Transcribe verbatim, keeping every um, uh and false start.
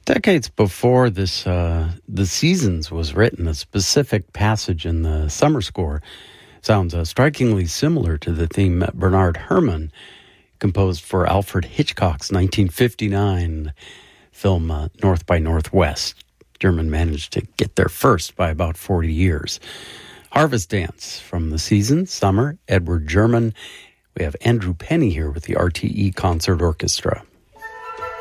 Decades before this, uh, The Seasons was written, a specific passage in the summer score sounds uh, strikingly similar to the theme that Bernard Herrmann composed for Alfred Hitchcock's nineteen fifty-nine film uh, North by Northwest. German managed to get there first by about forty years. Harvest Dance from The Seasons, Summer, Edward German. We have Andrew Penny here with the R T E Concert Orchestra.